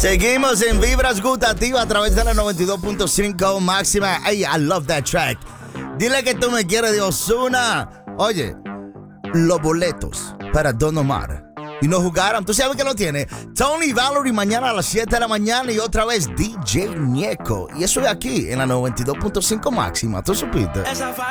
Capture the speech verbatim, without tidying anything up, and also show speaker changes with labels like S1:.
S1: Seguimos en Vibras Gustativas a través de la noventa y dos punto cinco máxima. Hey, I love that track. Dile que tú me quieres de Ozuna. Oye, los boletos para Don Omar y no jugaron. Tú sabes que lo tiene Tony Valerie mañana a las siete de la mañana y otra vez D J Ñeco. Y eso es aquí en la noventa y dos punto cinco máxima. ¿Tú supiste?